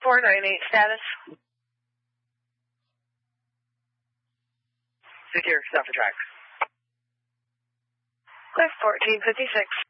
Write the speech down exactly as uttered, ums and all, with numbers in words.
four nine eight status. Secure, stop for track. Clear fourteen fifty-six.